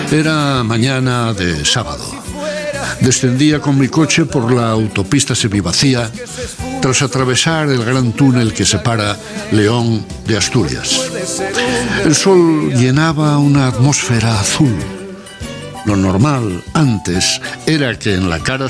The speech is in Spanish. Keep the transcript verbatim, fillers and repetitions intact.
Era mañana de sábado. Descendía con mi coche por la autopista semivacía tras atravesar el gran túnel que separa León de Asturias. El sol llenaba una atmósfera azul. Lo normal antes era que en la cara